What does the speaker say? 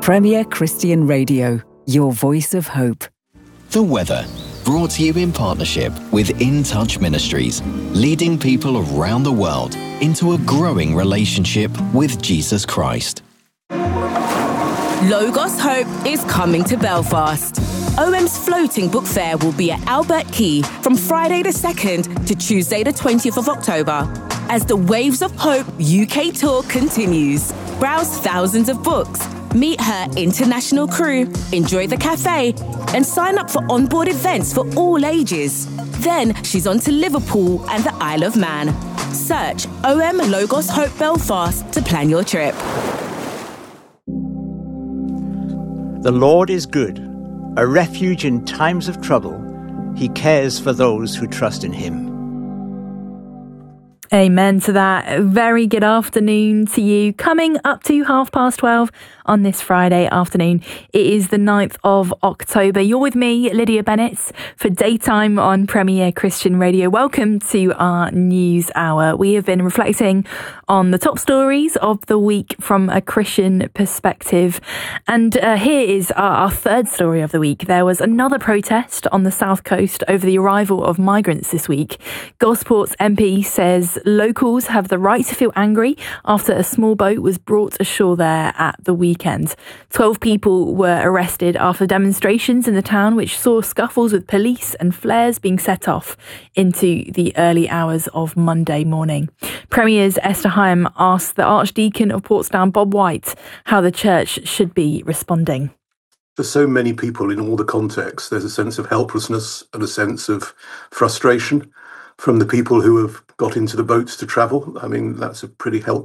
Premier Christian Radio, your voice of hope. The weather, brought to you in partnership with In Touch Ministries, leading people around the world into a growing relationship with Jesus Christ. Logos Hope is coming to Belfast. OM's floating book fair will be at Albert Quay from Friday the 2nd to Tuesday the 20th of October as the Waves of Hope UK tour continues. Browse thousands of books, meet her international crew, enjoy the cafe, and sign up for onboard events for all ages. Then she's on to Liverpool and the Isle of Man. Search OM Logos Hope Belfast to plan your trip. The Lord is good, a refuge in times of trouble. He cares for those who trust in him. Amen to that. Very good afternoon to you. Coming up to 12:30 on this Friday afternoon. It is the 9th of October. You're with me, Lydia Bennett, for Daytime on Premier Christian Radio. Welcome to our news hour. We have been reflecting on the top stories of the week from a Christian perspective. And here is our third story of the week. There was another protest on the south coast over the arrival of migrants this week. Gosport's MP says locals have the right to feel angry after a small boat was brought ashore there at the weekend. 12 people were arrested after demonstrations in the town, which saw scuffles with police and flares being set off into the early hours of Monday morning. Premier's Esther Higham asked the Archdeacon of Portsdown, Bob White, how the church should be responding. For so many people in all the contexts, there's a sense of helplessness and a sense of frustration from the people who have got into the boats to travel. I mean, that's a pretty